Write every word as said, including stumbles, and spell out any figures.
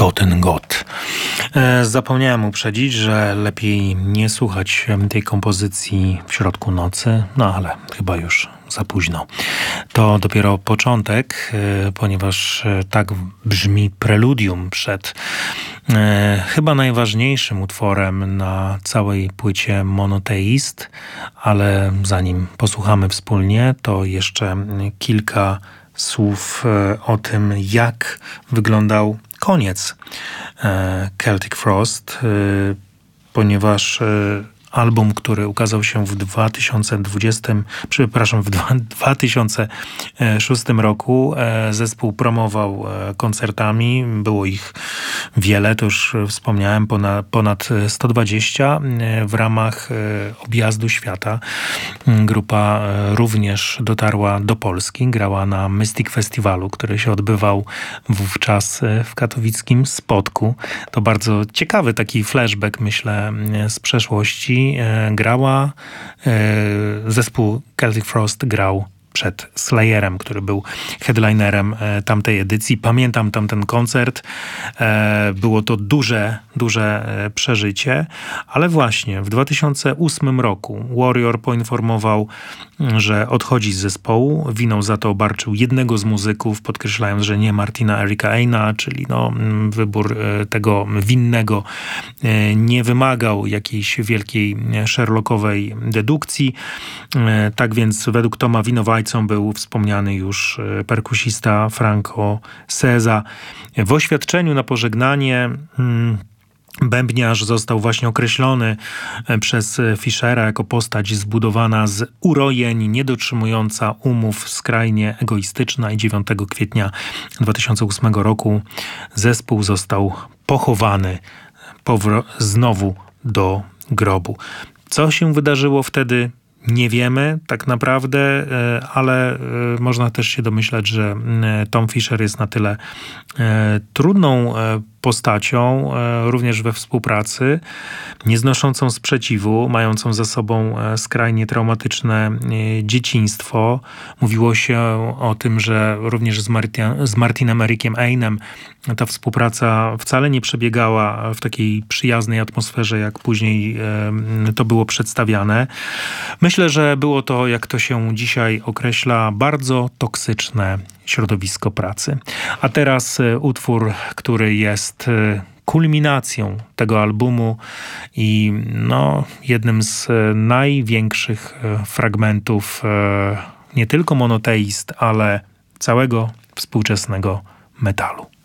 Toten Gott. Zapomniałem uprzedzić, że lepiej nie słuchać tej kompozycji w środku nocy, no ale chyba już za późno. To dopiero początek, ponieważ tak brzmi preludium przed e, chyba najważniejszym utworem na całej płycie Monotheist, ale zanim posłuchamy wspólnie, to jeszcze kilka słów o tym, jak wyglądał koniec Celtic Frost, ponieważ album, który ukazał się w dwa tysiące dwudziestym, przepraszam, w dwa tysiące szóstym roku, zespół promował koncertami. Było ich wiele, to już wspomniałem, ponad, ponad sto dwadzieścia w ramach objazdu świata. Grupa również dotarła do Polski, grała na Mystic Festiwalu, który się odbywał wówczas w katowickim Spodku. To bardzo ciekawy taki flashback, myślę, z przeszłości. Grała, zespół Celtic Frost grał przed Slayerem, który był headlinerem tamtej edycji. Pamiętam tamten koncert. Było to duże, duże przeżycie, ale właśnie w dwa tysiące ósmym roku Warrior poinformował, że odchodzi z zespołu. Winą za to obarczył jednego z muzyków, podkreślając, że nie Martina Erika Eyna, czyli no, wybór tego winnego nie wymagał jakiejś wielkiej sherlockowej dedukcji. Tak więc według Toma winowajcą był wspomniany już perkusista Franco Seza. W oświadczeniu na pożegnanie hmm, bębniarz został właśnie określony przez Fischera jako postać zbudowana z urojeń, niedotrzymująca umów, skrajnie egoistyczna, i dziewiątego kwietnia dwa tysiące ósmego roku zespół został pochowany powro- znowu do grobu. Co się wydarzyło wtedy? Nie wiemy tak naprawdę, ale można też się domyślać, że Tom Fischer jest na tyle trudną postacią, również we współpracy, nieznoszącą sprzeciwu, mającą za sobą skrajnie traumatyczne dzieciństwo. Mówiło się o tym, że również z, Martin, z Martinem Ericiem Eynem ta współpraca wcale nie przebiegała w takiej przyjaznej atmosferze, jak później to było przedstawiane. Myślę, że było to, jak to się dzisiaj określa, bardzo toksyczne środowisko pracy. A teraz utwór, który jest kulminacją tego albumu i no, jednym z największych fragmentów nie tylko Monotheist, ale całego współczesnego metalu.